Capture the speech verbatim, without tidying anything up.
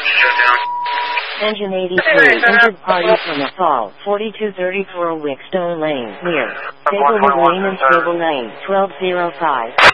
Engine eighty-three, injured party from assault, forty-two thirty-four Wickstone Lane, near Sablewood Lane and Stable Lane, twelve oh five.